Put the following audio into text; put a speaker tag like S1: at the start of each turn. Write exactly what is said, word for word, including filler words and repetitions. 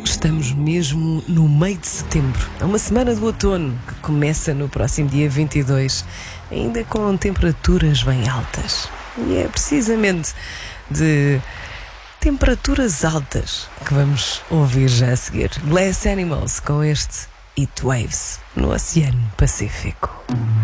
S1: Estamos mesmo no meio de setembro. É uma semana do outono que começa no próximo dia vinte e dois, ainda com temperaturas bem altas. E é precisamente de temperaturas altas que vamos ouvir já a seguir. Glass Animals com este Heat Waves no Oceano Pacífico.